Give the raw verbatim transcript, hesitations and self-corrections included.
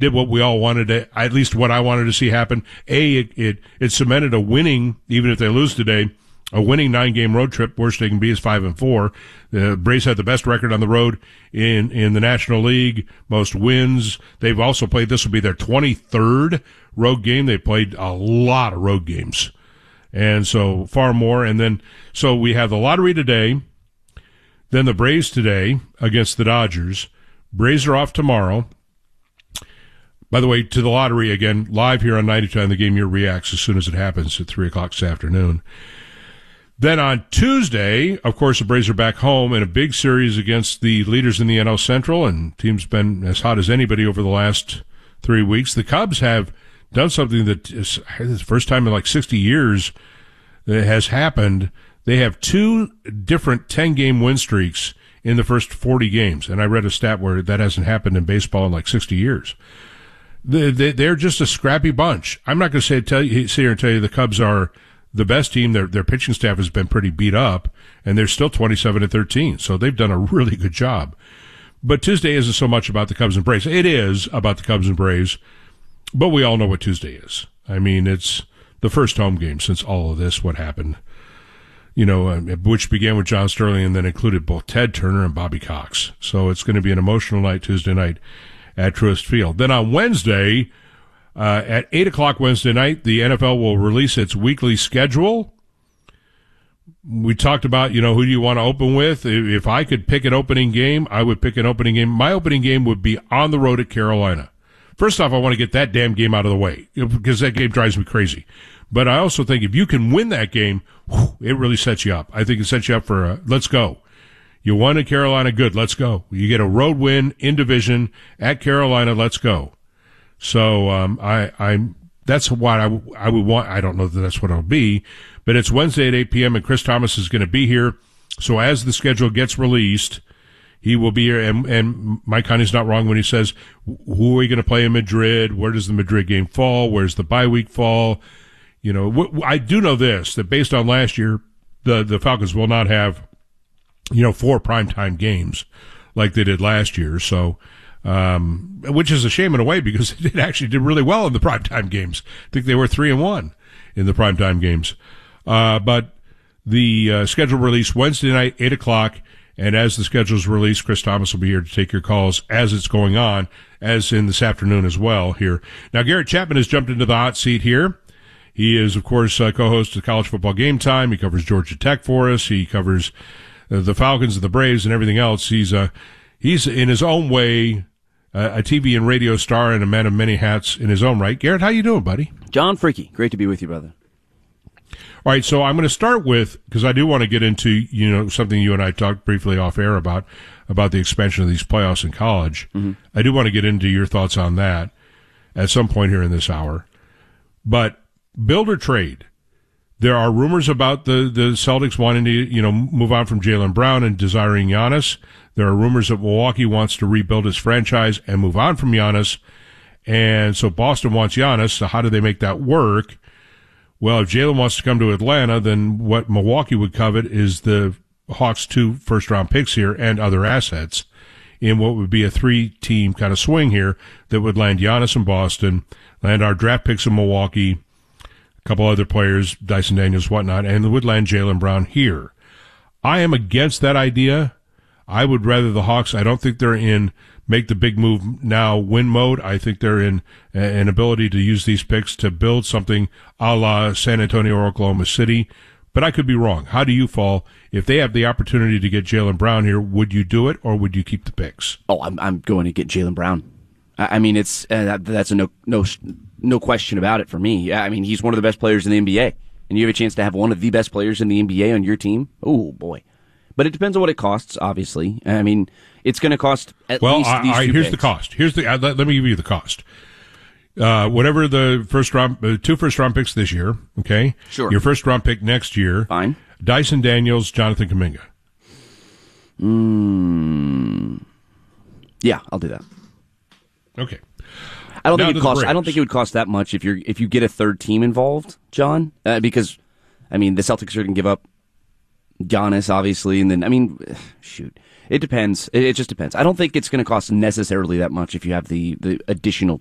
did what we all wanted to, at least what I wanted to see happen. A, it, it, it cemented a winning, even if they lose today, a winning nine-game road trip. Worst they can be is five and four. The Braves had the best record on the road in, in the National League, most wins. They've also played, this will be their twenty-third road game. They played a lot of road games. And so far more. And then, so we have the lottery today, then the Braves today against the Dodgers. Braves are off tomorrow. By the way, to the lottery again, live here on ninety-two on The Game. Your reacts as soon as it happens at three o'clock this afternoon. Then on Tuesday, of course, the Braves are back home in a big series against the leaders in the N L Central, and team's been as hot as anybody over the last three weeks. The Cubs have done something that is the first time in like sixty years that has happened. They have two different ten-game win streaks in the first forty games, and I read a stat where that hasn't happened in baseball in like sixty years. They, they, they're just a scrappy bunch. I'm not going to say tell you, sit here and tell you the Cubs are the best team. Their their pitching staff has been pretty beat up, and they're still twenty-seven and thirteen, so they've done a really good job. But Tuesday isn't so much about the Cubs and Braves. It is about the Cubs and Braves, but we all know what Tuesday is. I mean, it's the first home game since all of this, what happened, you know, which began with John Sterling and then included both Ted Turner and Bobby Cox. So it's going to be an emotional night Tuesday night at Truist Field. Then on Wednesday, Uh, at eight o'clock Wednesday night, the N F L will release its weekly schedule. We talked about, you know, who do you want to open with? If I could pick an opening game, I would pick an opening game. My opening game would be on the road at Carolina. First off, I want to get that damn game out of the way because that game drives me crazy. But I also think if you can win that game, whew, it really sets you up. I think it sets you up for a, let's go. You won at Carolina, good, let's go. You get a road win in division at Carolina, let's go. So, um, I, I'm, that's what I, I would want. I don't know that that's what it'll be, but it's Wednesday at eight p.m. and Chris Thomas is going to be here. So as the schedule gets released, he will be here. And, and Mike Coney's not wrong when he says, who are we going to play in Madrid? Where does the Madrid game fall? Where's the bye week fall? You know, wh- I do know this, that based on last year, the, the Falcons will not have, you know, four primetime games like they did last year. So, Um, which is a shame in a way because they did actually did really well in the primetime games. I think they were three and one in the primetime games. Uh, but the, uh, schedule released Wednesday night, eight o'clock. And as the schedule is released, Chris Thomas will be here to take your calls as it's going on, as in this afternoon as well here. Now, Garrett Chapman has jumped into the hot seat here. He is, of course, uh, co-host of College Football Game Time. He covers Georgia Tech for us. He covers uh, the Falcons and the Braves and everything else. He's, uh, he's in his own way, Uh, a T V and radio star and a man of many hats in his own right. Garrett, how you doing, buddy? John Freaky, great to be with you, brother. All right, so I'm going to start with, because I do want to get into, you know, something you and I talked briefly off air about, about the expansion of these playoffs in college. Mm-hmm. I do want to get into your thoughts on that at some point here in this hour. But build or trade. There are rumors about the, the Celtics wanting to, you know, move on from Jaylen Brown and desiring Giannis. There are rumors that Milwaukee wants to rebuild his franchise and move on from Giannis. And so Boston wants Giannis. So how do they make that work? Well, if Jaylen wants to come to Atlanta, then what Milwaukee would covet is the Hawks' two first-round picks here and other assets in what would be a three-team kind of swing here that would land Giannis in Boston, land our draft picks in Milwaukee, a couple other players, Dyson Daniels, whatnot, and would land Jaylen Brown here. I am against that idea. I would rather the Hawks, I don't think they're in make the big move now win mode. I think they're in an ability to use these picks to build something a la San Antonio or Oklahoma City. But I could be wrong. How do you fall? If they have the opportunity to get Jaylen Brown here, would you do it or would you keep the picks? Oh, I'm I'm going to get Jaylen Brown. I, I mean, it's uh, that's a no no no question about it for me. I mean, he's one of the best players in the N B A, and you have a chance to have one of the best players in the N B A on your team. Oh boy. But it depends on what it costs, obviously. I mean, it's going to cost at well, least I, these I, two here's picks. the cost. Here's the. Uh, let, let me give you the cost. Uh, whatever the first round, uh, two first round picks this year. Okay, sure. Your first round pick next year. Fine. Dyson Daniels, Jonathan Kuminga. Mm, yeah, I'll do that. Okay. I don't now think it costs. I don't think it would cost that much if you're if you get a third team involved, John. Uh, because, I mean, the Celtics are going to give up Giannis, obviously, and then, I mean, shoot. It depends. It, it just depends. I don't think it's going to cost necessarily that much if you have the, the additional